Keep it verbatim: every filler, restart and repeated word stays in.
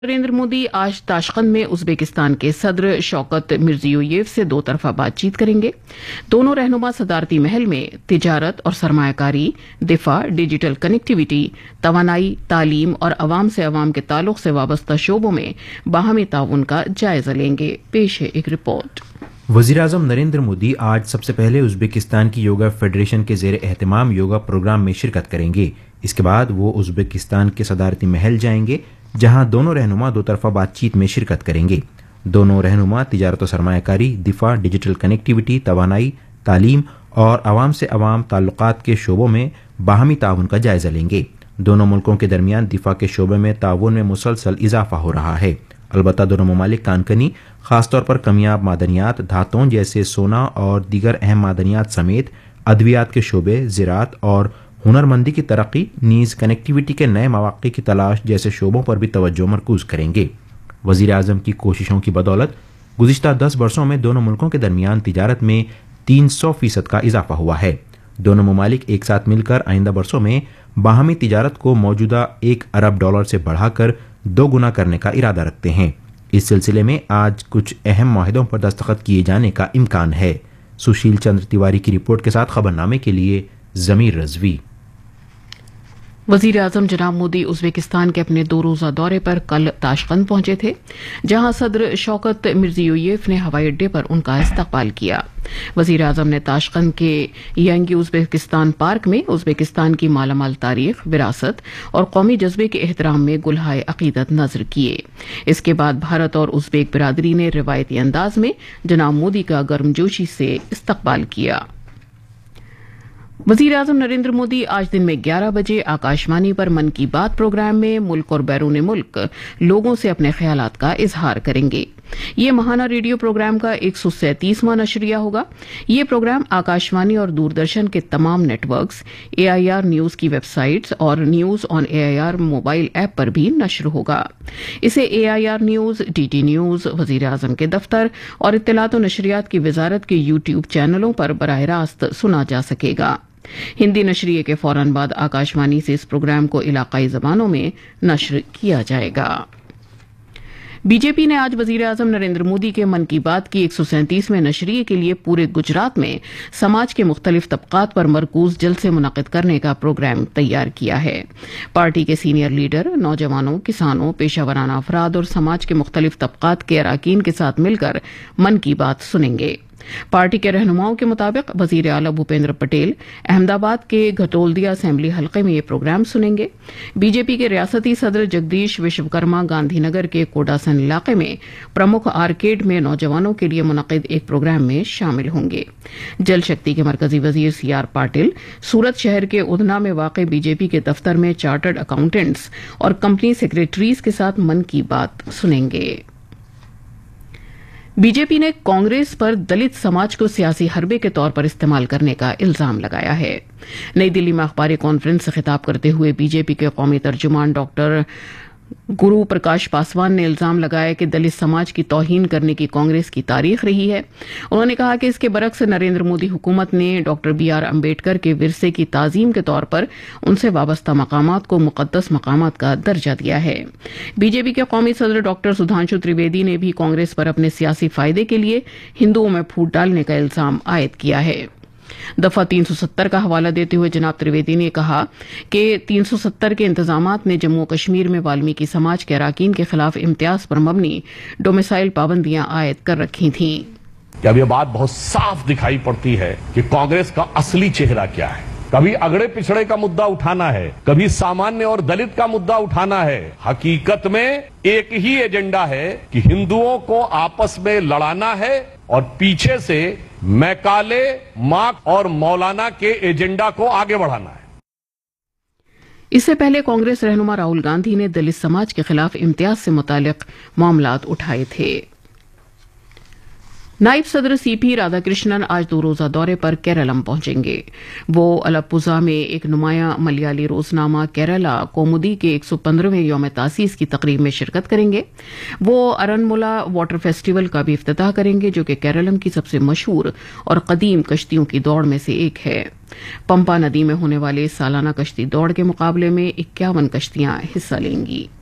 नरेंद्र मोदी आज ताशकंद में उज़्बेकिस्तान के सदर शौकत मिर्जियोयेव से दो तरफा बातचीत करेंगे। दोनों रहनुमा सदारती महल में तिजारत और सरमायाकारी, दिफा, डिजिटल कनेक्टिविटी, तवानाई, तालीम और अवाम से अवाम के ताल्लुक से वाबस्ता शोबों में बाहमी ताउन का जायजा लेंगे। पेश है एक रिपोर्ट। वज़ीर-ए-आज़म नरेंद्र मोदी आज सबसे पहले उज़्बेकिस्तान की योगा फेडरेशन के ज़ेर एहतमाम योगा प्रोग्राम में शिरकत करेंगे। इसके बाद वो उज़्बेकिस्तान के सदारती महल जाएंगे, जहां दोनों रहनुमा दो तरफा बातचीत में शिरकत करेंगे। दोनों रहनुमा तिजारत और सरमायाकारी, दिफा, डिजिटल कनेक्टिविटी, तवानाई, तालीम और अवाम से अवाम ताल्लुकात के शोबों में बाहमी ताउन का जायजा लेंगे। दोनों मुल्कों के दरमियान दिफा के शोबे में ताउन में मुसलसल इजाफा हो रहा है। अलबत्ता दोनों ममालिक कानकनी, खासतौर पर कमियाब मादनियात, धातुओं जैसे सोना और दीगर अहम मादनियात समेत अद्वियात के शोबे, ज़राअत और हुनरमंदी की तरक्की, नीज़ कनेक्टिविटी के नए मौक़े की तलाश जैसे शोबों पर भी तवज्जो मरकूज करेंगे। वज़ीर आज़म की कोशिशों की बदौलत गुज़िश्ता दस वर्षों में दोनों मुल्कों के दरमियान तिजारत में तीन सौ फीसद का इजाफा हुआ है। दोनों ममालिक एक साथ मिलकर आइंदा बरसों में बाहमी तिजारत को मौजूदा एक अरब डॉलर से बढ़ाकर दो गुना करने का इरादा रखते हैं। इस सिलसिले में आज कुछ अहम मुआहदों पर दस्तखत किए जाने का इम्कान है। सुशील चंद्र तिवारी की रिपोर्ट के साथ खबरनामे के लिए ज़मीर रज़वी। वजीर आजम जनाब मोदी उज़्बेकिस्तान के अपने दो रोजा दौरे पर कल ताशकंद पहुंचे थे, जहां सदर शौकत मिर्जियोयेव ने हवाई अड्डे पर उनका इस्तकबाल किया। वजीर आजम ने ताशकंद के यंगी उज़्बेकिस्तान पार्क में उज़्बेकिस्तान की मालामाल तारीख, विरासत और कौमी जज्बे के एहतराम में गुलहाए अकीदत नजर किए। इसके बाद भारत और उज़्बेक बिरादरी ने रिवायती अंदाज में जनाब मोदी का गर्मजोशी से इस्तकबाल किया। वज़ीर आज़म नरेंद्र मोदी आज दिन में ग्यारह बजे आकाशवाणी पर मन की बात प्रोग्राम में मुल्क और बैरून मुल्क लोगों से अपने ख्यालात का इजहार करेंगे। ये महाना रेडियो प्रोग्राम का एक सौ सैंतीसवां नशरिया होगा। ये प्रोग्राम आकाशवाणी और दूरदर्शन के तमाम नेटवर्क्स, एआईआर न्यूज की वेबसाइट्स और news on AIR mobile app पर भी नश्र होगा। इसे एआईआर न्यूज, डीडी न्यूज, वज़ीर आज़म के दफ्तर और इत्तलात और नशरियात की वजारत के यूट्यूब चैनलों पर बराह रास्त सुना जा सकेगा। हिंदी नशरिये के फौरन बाद आकाशवाणी से इस प्रोग्राम को इलाकाई जबानों में नश्र किया जाएगा। बीजेपी ने आज वजीर आजम नरेंद्र मोदी के मन की बात की एक सौ सैंतीसवें नशरिये के लिए पूरे गुजरात में समाज के मुख्तलिफ तबकात पर मरकूज जलसे मुनक़िद करने का प्रोग्राम तैयार किया है। पार्टी के सीनियर लीडर नौजवानों, किसानों, पेशावराना अफराद और समाज के मुख्तलिफ तबकात के अराकीन के साथ मिलकर मन की बात सुनेंगे। पार्टी के रहनुमाओं के मुताबिक वजीर आला भूपेंद्र पटेल अहमदाबाद के घटोलदिया असेंबली हलके में ये प्रोग्राम सुनेंगे। बीजेपी के रियासती सदर जगदीश विश्वकर्मा गांधीनगर के कोडासन इलाके में प्रमुख आर्केड में नौजवानों के लिए मुनक़िद एक प्रोग्राम में शामिल होंगे। जल शक्ति के मरकजी वजीर सी आर पाटिल सूरत शहर के उधना में वाक़ बीजेपी के दफ्तर में चार्टर्ड अकाउंटेंट्स और कंपनी सेक्रेटरीज के साथ मन की बात सुनेंगे। बीजेपी ने कांग्रेस पर दलित समाज को सियासी हरबे के तौर पर इस्तेमाल करने का इल्जाम लगाया है। नई दिल्ली में अखबारी कॉन्फ्रेंस से खिताब करते हुए बीजेपी के कौमी तर्जुमान डॉक्टर गुरु प्रकाश पासवान ने इल्जाम लगाया कि दलित समाज की तौहीन करने की कांग्रेस की तारीख रही है। उन्होंने कहा कि इसके बरक्स नरेंद्र मोदी हुकूमत ने डॉक्टर बी आर अम्बेडकर के विरसे की ताजीम के तौर पर उनसे वाबस्ता मकामात को मुकद्दस मकामात का दर्जा दिया है। बीजेपी के कौमी सदर डॉक्टर सुधांशु त्रिवेदी ने भी कांग्रेस पर अपने सियासी फायदे के लिए हिंदुओं में फूट डालने का इल्जाम आयद किया है। दफा तीन सौ सत्तर का हवाला देते हुए जनाब त्रिवेदी ने कहा कि तीन सौ सत्तर के इंतजामात ने जम्मू कश्मीर में वाल्मीकि समाज के अराकीन के खिलाफ इम्तियाज पर मबनी डोमिसाइल पाबंदियां आयद कर रखी थीं। अब यह बात बहुत साफ दिखाई पड़ती है कि कांग्रेस का असली चेहरा क्या है। कभी अगड़े पिछड़े का मुद्दा उठाना है, कभी सामान्य और दलित का मुद्दा उठाना है। हकीकत में एक ही एजेंडा है कि हिंदुओं को आपस में लड़ाना है और पीछे से मैकाले, मार्क्स और मौलाना के एजेंडा को आगे बढ़ाना है। इससे पहले कांग्रेस रहनुमा राहुल गांधी ने दलित समाज के खिलाफ इम्तियाज से मुतालिक मामलात उठाए थे। नायब सदर सी पी राधाकृष्णन आज दो रोजा दौरे पर केरलम पहुंचेंगे। वो अलप्पुझा में एक नुमाया मलयाली रोजनामा केरला कौमुदी के एक सौ पंद्रहवें यौम तासीस की तकरीब में शिरकत करेंगे। वो अरनमुला वाटर फेस्टिवल का भी इफ्तिताह करेंगे, जो कि केरलम की सबसे मशहूर और कदीम कश्तियों की दौड़ में से एक है। पंपा नदी में होने वाले सालाना कश्ती दौड़ के मुकाबले में इक्यावन कश्तियां हिस्सा लेंगी।